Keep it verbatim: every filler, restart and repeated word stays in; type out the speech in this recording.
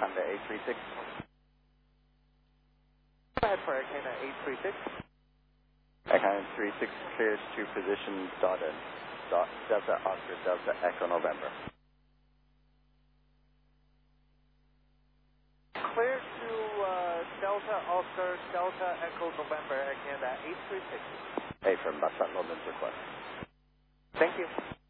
Canada eight three six. Go ahead for Air Canada eight three six. Air Canada three six clears to position Dota, dot, Delta Oscar Delta Echo November. Clear to uh, Delta Oscar Delta Echo November Air Canada eight three six. Affirm, that's that London's request. Thank you.